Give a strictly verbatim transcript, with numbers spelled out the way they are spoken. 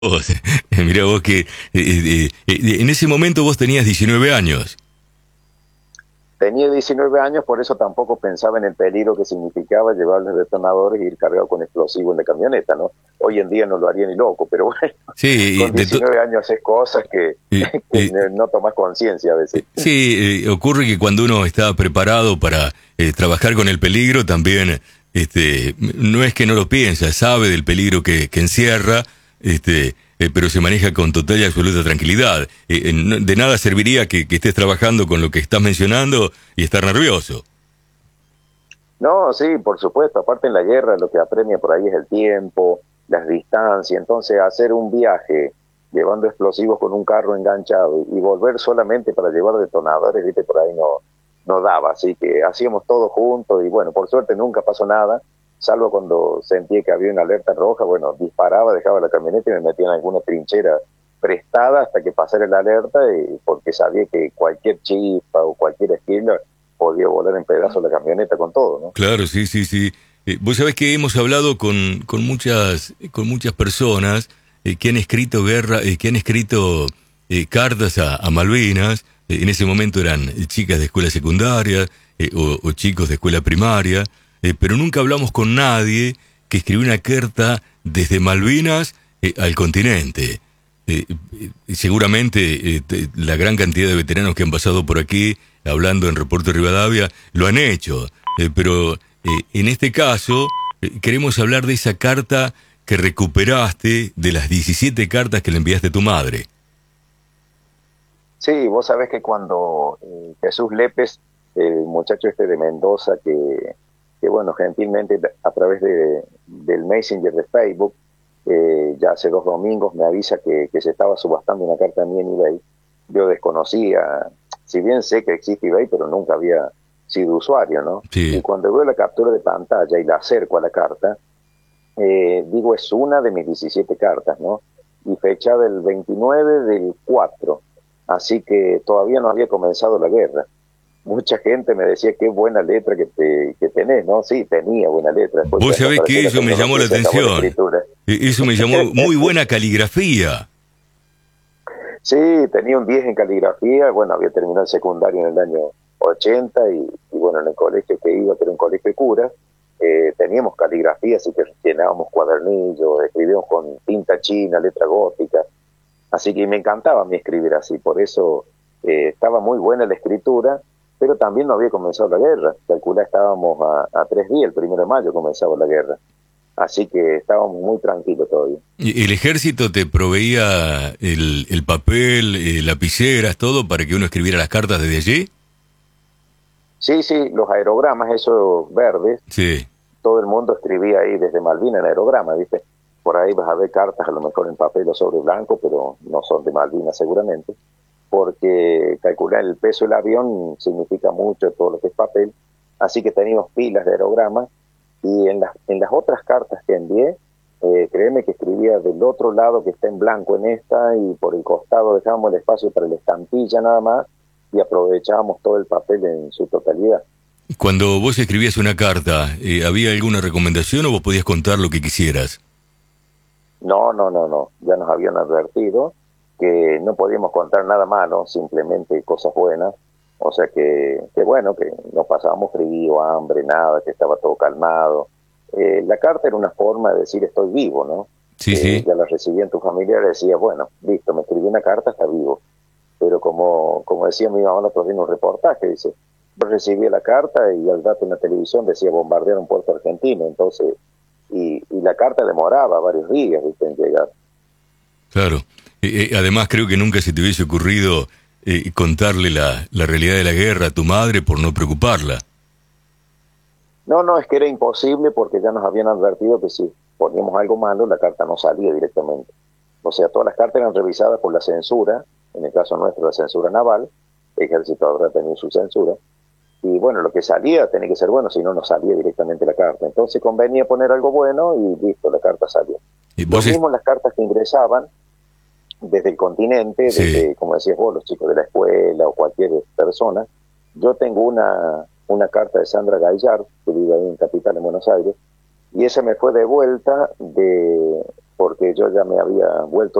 vos, mirá vos que eh, eh, eh, en ese momento vos tenías diecinueve años. Tenía diecinueve años, por eso tampoco pensaba en el peligro que significaba llevarles detonadores e ir cargado con explosivos en la camioneta, ¿no? Hoy en día no lo haría ni loco, pero bueno, Sí, con de to- diecinueve años haces cosas que, eh, que eh, no tomas conciencia a veces. eh, sí, eh, ocurre que cuando uno está preparado para eh, trabajar con el peligro, también este, no es que no lo piensa, sabe del peligro que, que encierra, este, eh, pero se maneja con total y absoluta tranquilidad. Eh, eh, no- de nada serviría que, que estés trabajando con lo que estás mencionando y estar nervioso. No, sí, por supuesto, aparte en la guerra lo que apremia por ahí es el tiempo, las distancias, entonces hacer un viaje llevando explosivos con un carro enganchado y volver solamente para llevar detonadores, viste, por ahí no, no daba, así que hacíamos todo juntos y bueno, por suerte nunca pasó nada, salvo cuando sentí que había una alerta roja, bueno, disparaba, dejaba la camioneta y me metía en alguna trinchera prestada hasta que pasara la alerta, y porque sabía que cualquier chispa o cualquier esquina podía volar en pedazos la camioneta con todo, ¿no? Claro, sí, sí, sí. Eh, vos sabés que hemos hablado con, con muchas con muchas personas eh, que han escrito guerra, eh, que han escrito eh, cartas a, a Malvinas. Eh, en ese momento eran eh, chicas de escuela secundaria eh, o, o chicos de escuela primaria, eh, pero nunca hablamos con nadie que escribió una carta desde Malvinas eh, al continente. Eh, eh, seguramente eh, te- la gran cantidad de veteranos que han pasado por aquí, hablando en Reporte Rivadavia, lo han hecho. Eh, pero eh, en este caso, eh, queremos hablar de esa carta que recuperaste, de las diecisiete cartas que le enviaste a tu madre. Sí, vos sabés que cuando eh, Jesús Lépez, el muchacho este de Mendoza, que, que bueno, gentilmente a través de, del Messenger de Facebook, eh, ya hace dos domingos me avisa que, que se estaba subastando una carta mía en eBay. Yo desconocía, si bien sé que existe eBay, pero nunca había sido usuario, ¿no? Y Sí. cuando veo la captura de pantalla y la acerco a la carta, eh, digo, es una de mis diecisiete cartas, ¿no? Y fecha del veintinueve del cuatro, así que todavía no había comenzado la guerra. Mucha gente me decía, qué buena letra que, te, que tenés, ¿no? Sí, tenía buena letra, después Vos cuando sabés apareció que la eso me llamó tecnología la se acabó la atención. escritura. Eh, Eso me llamó muy buena caligrafía. Sí, tenía un diez en caligrafía, bueno, había terminado el secundario en el año ochenta y, y bueno, en el colegio que iba, que era un colegio de curas, eh, teníamos caligrafía, así que llenábamos cuadernillos, escribíamos con tinta china, letra gótica, así que me encantaba a mí escribir así, por eso eh, estaba muy buena la escritura, pero también no había comenzado la guerra, calculá, estábamos a, a tres días, el primero de mayo comenzaba la guerra, así que estábamos muy tranquilos todavía. Y ¿el ejército te proveía el, el papel, eh, lapiceras, todo para que uno escribiera las cartas desde allí? Sí, sí, los aerogramas, esos verdes, Sí. todo el mundo escribía ahí desde Malvinas en aerograma, ¿viste? Por ahí vas a ver cartas a lo mejor en papel o sobre blanco, pero no son de Malvinas seguramente, porque calcular el peso del avión significa mucho todo lo que es papel, así que teníamos pilas de aerogramas y en las, en las otras cartas que envié, eh, créeme que escribía del otro lado que está en blanco en esta y por el costado dejábamos el espacio para la estampilla nada más y aprovechábamos todo el papel en su totalidad. Cuando vos escribías una carta, eh, ¿había alguna recomendación o vos podías contar lo que quisieras? No, no, no, no. Ya nos habían advertido que no podíamos contar nada malo, simplemente cosas buenas. O sea que, que bueno, que no pasábamos frío, hambre, nada, que estaba todo calmado. Eh, la carta era una forma de decir estoy vivo, ¿no? Sí, Eh, sí. ya la recibían tus familiares, decía, bueno, listo, me escribió una carta, está vivo. Pero como, como decía mi mamá el otro día en un reportaje, dice, yo recibí la carta y al rato en la televisión decía bombardearon Puerto Argentino, entonces, y, y la carta demoraba varios días, ¿viste? En llegar. Claro. Eh, eh, además, creo que nunca se te hubiese ocurrido eh, contarle la, la realidad de la guerra a tu madre por no preocuparla. No, no, es que era imposible porque ya nos habían advertido que si poníamos algo malo, la carta no salía directamente. O sea, todas las cartas eran revisadas por la censura, en el caso nuestro la censura naval, el ejército habrá tenido su censura, y bueno, lo que salía tenía que ser bueno, si no, no salía directamente la carta. Entonces convenía poner algo bueno y listo, la carta salió. Y Lo vos es... mismo las cartas que ingresaban desde el continente, Sí. desde, como decías vos, los chicos de la escuela o cualquier persona. Yo tengo una, una carta de Sandra Gaillard, que vive ahí en Capital, en Buenos Aires, y esa me fue devuelta de porque yo ya me había vuelto